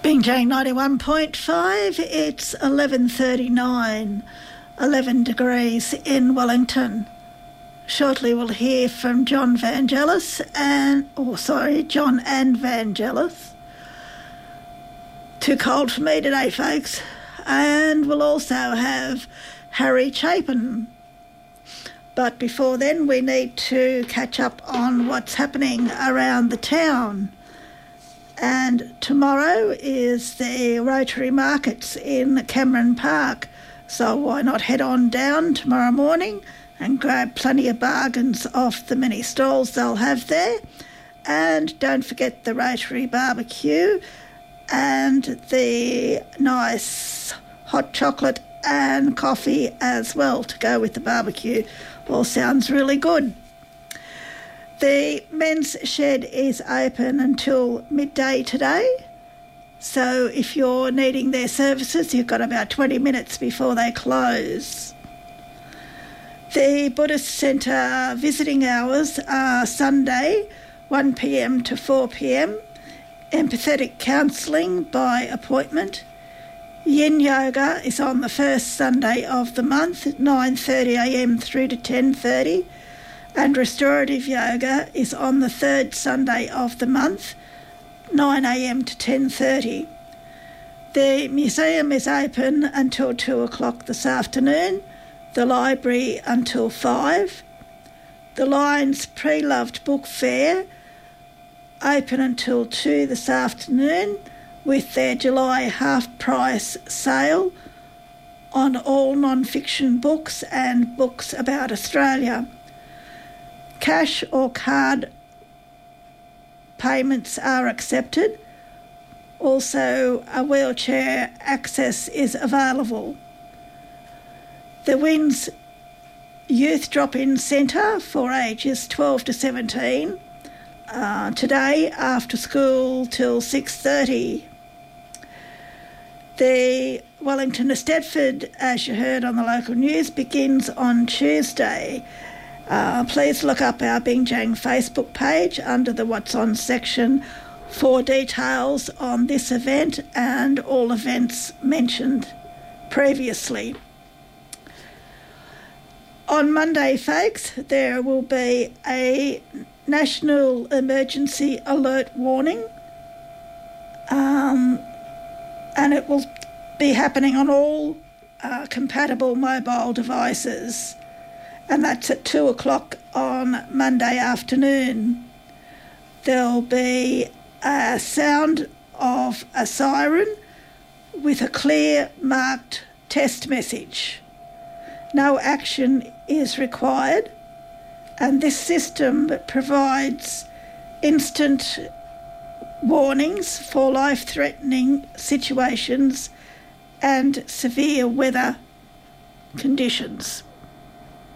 Bingjang 91.5, it's 11:39, 11 degrees in Wellington. Shortly we'll hear from John Vangelis John and Vangelis. Too cold for me today, folks. And we'll also have Harry Chapin. But before then, we need to catch up on what's happening around the town. And tomorrow is the Rotary Markets in Cameron Park, so why not head on down tomorrow morning and grab plenty of bargains off the many stalls they'll have there. And don't forget the Rotary barbecue and the nice hot chocolate and coffee as well to go with the barbecue. All sounds really good. The men's shed is open until midday today, so if you're needing their services, you've got about 20 minutes before they close. The Buddhist Centre visiting hours are Sunday, 1 p.m. to 4 p.m, empathetic counselling by appointment. Yin Yoga is on the first Sunday of the month, 9:30 a.m. through to 10:30. And restorative yoga is on the third Sunday of the month, 9 a.m. to 10:30. The museum is open until 2 o'clock this afternoon, the library until 5. The Lions Pre-Loved Book Fair open until 2 this afternoon with their July half-price sale on all non-fiction books and books about Australia. Cash or card payments are accepted. Also, a wheelchair access is available. The WINS Youth Drop-In Centre for ages 12 to 17, today after school till 6:30. The Wellington to Stedford, as you heard on the local news, begins on Tuesday. Please look up our Bingjang Facebook page under the What's On section for details on this event and all events mentioned previously. On Monday, folks, there will be a national emergency alert warning, and it will be happening on all compatible mobile devices. And that's at 2 o'clock on Monday afternoon. There'll be a sound of a siren with a clear marked test message. No action is required, and this system provides instant warnings for life-threatening situations and severe weather conditions.